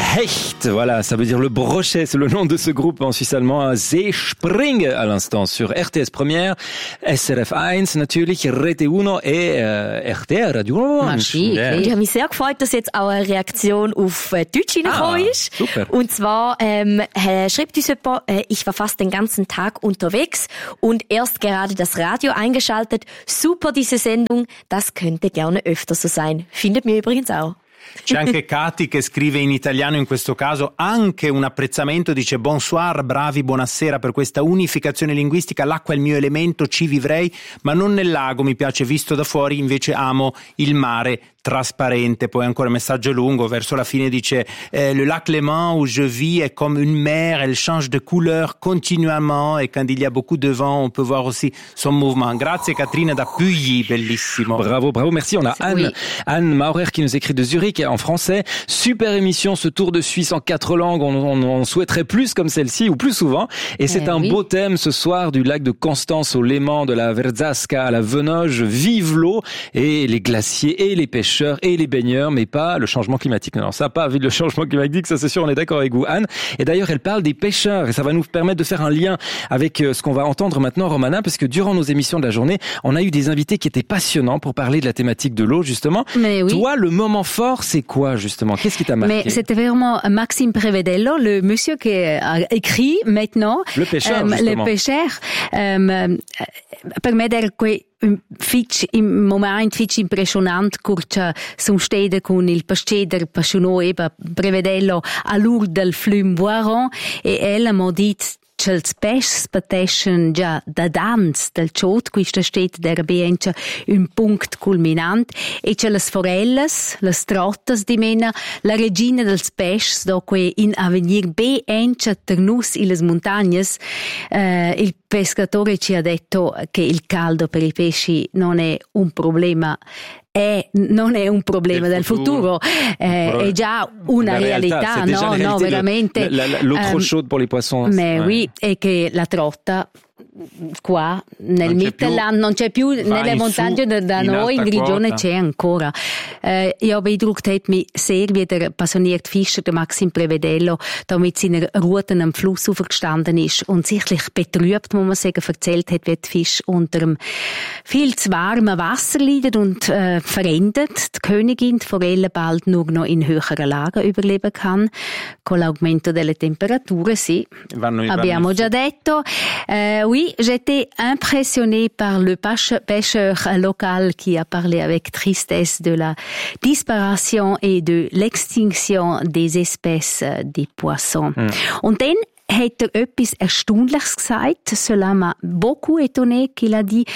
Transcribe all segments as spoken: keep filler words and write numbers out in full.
Hecht, voilà, ça veut dire le brochet, c'est le nom de ce groupe en suisse allemand. Seespring à l'instant sur R T S Première, S R F eins natürlich, R T uno et äh, R T R Radio eins. Yeah. Ich habe mich sehr gefreut, dass jetzt auch eine Reaktion auf Deutsch reingekommen ah, ist. Super. Und zwar ähm, schreibt uns jemand, äh, ich war fast den ganzen Tag unterwegs und erst gerade das Radio eingeschaltet. Super diese Sendung, das könnte gerne öfter so sein. Findet mir übrigens auch. C'è anche Katy che scrive in italiano in questo caso anche un apprezzamento, dice bonsoir, bravi, buonasera per questa unificazione linguistica, l'acqua è il mio elemento, ci vivrei, ma non nel lago, mi piace visto da fuori, invece amo il mare trasparente. Poi ancora un messaggio lungo, verso la fine dice eh, le lac Léman où je vis est comme une mer, elle change de couleur continuellement et quand il y a beaucoup de vent on peut voir aussi son mouvement. Grazie Katrina da Puyi, bellissimo. Bravo, bravo, merci. On a Anne, oui. Anne Maurer qui nous écrit de Zurich en français. Super émission, ce tour de Suisse en quatre langues. On, on, on souhaiterait plus comme celle-ci ou plus souvent. Et c'est eh un oui. beau thème ce soir, du lac de Constance au Léman, de la Verzasca à la Venoge. Vive l'eau et les glaciers et les pêcheurs et les baigneurs, mais pas le changement climatique. Non, ça pas vu le changement climatique, ça c'est sûr, on est d'accord avec vous, Anne. Et d'ailleurs, elle parle des pêcheurs et ça va nous permettre de faire un lien avec ce qu'on va entendre maintenant, Romana, parce que durant nos émissions de la journée, on a eu des invités qui étaient passionnants pour parler de la thématique de l'eau, justement. Mais oui. Toi, le moment fort, c'est quoi, justement? Qu'est-ce qui t'a marqué? Mais c'était vraiment Maxime Prevedello, le monsieur qui a écrit maintenant. Le pêcheur, um, justement. Le pêcheur. Um, per me era que fitch im moment fitch impressionant curcia son stede con il pasceder passionò eba Prevedello a lur del flum Boiron e ella mo dit Chels pes pateschen già da dans del ciot questa stet der biencha un punct culminant e c'è las forelles las trottas di mena la regina dels pes do que in avenir biencha ternus in les montagnes eh, il pescatore ci ha detto che il caldo per i pesci non è un problema è, non è un problema del futuro, futuro eh, è già una la realtà, realtà, no, no, veramente. La, la, l'eau trop um, chaude pour les poissons. Mais ouais. oui, e che la trotta qua nel Mittelland non c'è più, nelle montagne da, da in noi in Grigione quota. c'è ancora. Äh, ich habe Eindruck, hat mich sehr wie der passionierte Fischer, der Maxim Prevedello, da mit seiner Ruten am Fluss aufgestanden ist und sichtlich betrübt, muss man sagen, erzählt hat, wie die Fisch unter dem viel zu warmen Wasser leiden und äh, verendet. Die Königin, die Forelle, bald nur noch in höheren Lagen überleben kann. Con l'aumento delle temperature, sì. Vanno, Abbiamo vanno già detto. Euh, oui, j'étais impressionnée par le pêcheur local qui a parlé avec tristesse de la disparition et de l'extinction des espèces des poissons. Mm. Und dann hat er etwas Erstaunliches gesagt. Cela m'a beaucoup étonné qu'il a dit,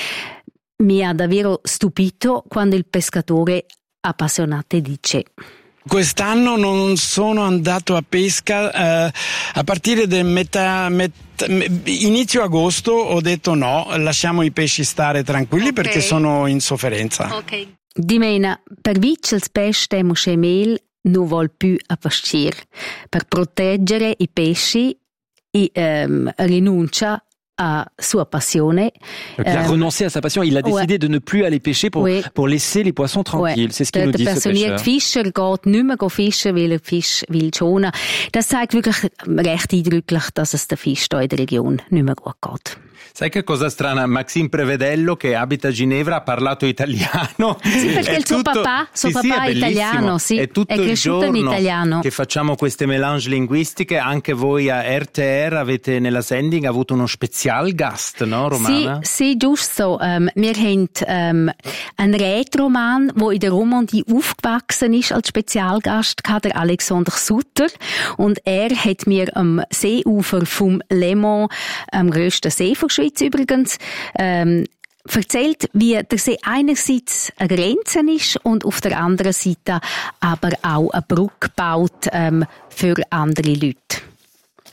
mi ha davvero stupito quando il pescatore appassionato dice: quest'anno non sono andato a pesca eh, a partire da metà, metà inizio agosto ho detto no, lasciamo i pesci stare tranquilli, okay, perché sono in sofferenza. Okay. Dimena, per vincere il pesce muscemel non vuol più a pascire. Per proteggere i pesci i, ehm, rinuncia à sa passion. Il a renoncé à sa passion. Il a décidé ouais. de ne plus aller pêcher pour, oui. pour laisser les poissons tranquilles. Ouais. C'est ce qu'il nous dit, ce pêcheur. Der Fischer geht nicht mehr fischen, weil er Fisch will schonen. Das zeigt wirklich recht eindrücklich, dass es der Fisch da in der Region nicht mehr gut geht. Sai che cosa strana? Maxime Prevedello, che abita a Ginevra, ha parlato italiano. Sì, perché è il suo tutto... papà, suo sì, papà sì, è italiano, sì. È tutto è il cresciuto giorno in italiano. Che facciamo queste melange linguistiche. Anche voi a R T R avete nella sending avuto uno Spezialgast, no, Romana? Sì, sì, giusto. Um, wir haben um, einen Rätroman, der in der Romandie aufgewachsen ist, als Spezialgast, der Alexander Sutter. Und er hat mir am Seeufer vom Léman, am grössten See der Schweiz übrigens, ähm, erzählt, wie der See einerseits eine Grenze ist und auf der anderen Seite aber auch eine Brücke baut ähm, für andere Leute.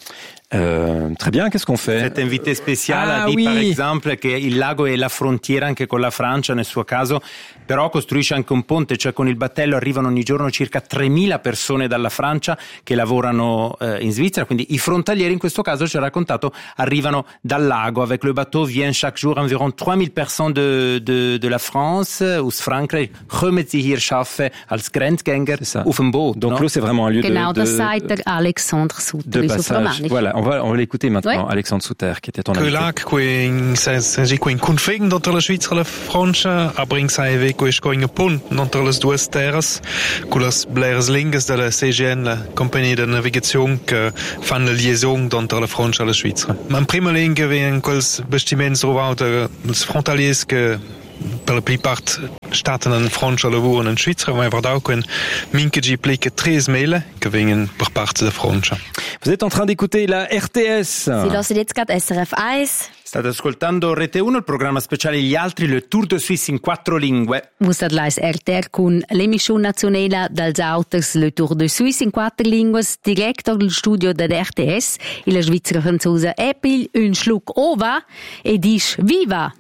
Euh, très bien, qu'est-ce qu'on fait? Cet invité speciale ah, ha dit oui. per esempio che il lago è la frontiera anche con la Francia nel suo caso, però costruisce anche un ponte, cioè con il battello arrivano ogni giorno circa tremila persone dalla Francia che lavorano eh, in Svizzera, quindi i frontalieri in questo caso ci ha raccontato arrivano dal lago. Avec le bateau viennent chaque jour environ trois mille personnes de, de, de la France, aus Frankreich, kommen sie hier arbeiten als Grenzgänger auf dem Boot. Donc no? l'eau c'est vraiment un lieu genau, de, de, das sagt der Alexandre Sutter. de passage. Voilà, on va, on va l'écouter maintenant, ouais. Alexandre Sutter, qui était ton invité. invité. Lac, qui in config entre la Svizzera e la Francia, aber in sai che è in pont entre le due terres, con le bleres lingues de la C G N, la compagnie de navigation che fan la liaison entre la Francia e la Svizzera. Ma in prima linea vengono quels bastiments trovati als frontaliers che per la plupart staten in Francia lavorano in Svizzera, ma è auch un minche gi plica tre mille che vengono per parte della Francia. Vous êtes en train d'écouter la R T S. Sie hören jetzt gerade S R F eins. State ascoltando Rete uno, il programma speciale Gli Altri, le Tour de Suisse in quattro lingue. Vous êtes là R T R con l'emission nazionale dels auters Le Tour de Suisse in quattro lingue, director del studio da R T S, e la Svizzera franzosa Epil un schluck ova e dice viva!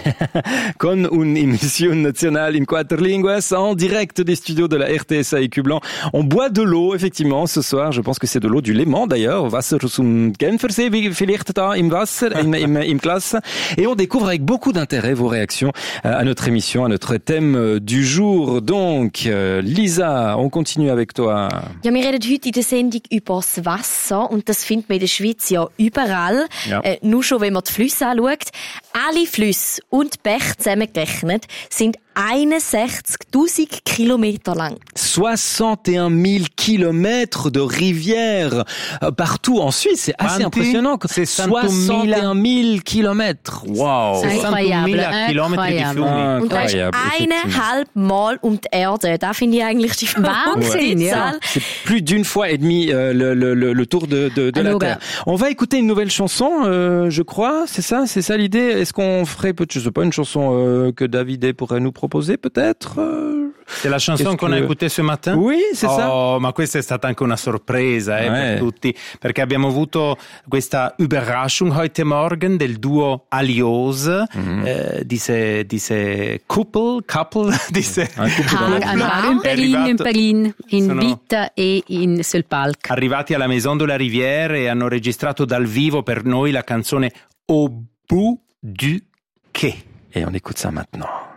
Con un'émission nationale in quattro lingues, en direct des studios de la R T S à Écu-Blanc. On boit de l'eau, effectivement, ce soir. Je pense que c'est de l'eau du Léman, d'ailleurs. Wasser zum Genfersee, vielleicht da im Wasser, im, im, im Glas. Et on découvre avec beaucoup d'intérêt vos réactions à notre émission, à notre thème du jour. Donc, Lisa, on continue avec toi. Ja, wir reden heute in der Sendung über das Wasser und das findet man in der Schweiz ja überall. Ja. Äh, nur schon, wenn man die Flüsse anschaut. Alle Flüsse und Bäche zusammengerechnet sind einundsechzigtausend Kilometer lang. soixante et un mille kilomètres de rivières partout en Suisse. C'est assez Quanti? impressionnant. sessantamila soixante et un mille kilomètres. Wow. sessantamila chilometri di fiumi. Und das ist eineinhalb Mal um die Erde. Da finde ich eigentlich die Wahnsinn, ja. C'est plus d'une fois et demie euh, le, le, le, le tour de, de, de la Alors, Terre. On va écouter une nouvelle chanson, euh, je crois. C'est ça, c'est ça l'idée. Est-ce qu'on ferait, je sais pas, une chanson euh, que David pourrait nous proposer, peut-être? euh... C'est la chanson qu'on que... a écoutée ce matin? Oui, c'est oh, ça. Oh, ma questa è stata anche una sorpresa eh, ouais. per tutti, perché abbiamo avuto questa Überraschung heute Morgen del duo Aliose, mm-hmm. eh, diese, diese Couple, couple, diese... Un paar in Berlin, in Berlin, in sono Vita e in sul palco. Arrivati alla Maison de la Rivière e hanno registrato dal vivo per noi la canzone Au bout du quai. Et on écoute ça maintenant.